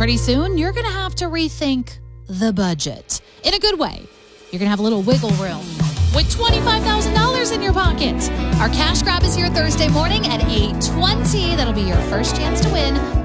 pretty soon you're going to have to rethink the budget. In a good way. You're going to have a little wiggle room with $25,000 in your pocket. Our cash grab is here Thursday morning at 8:20. That'll be your first chance to win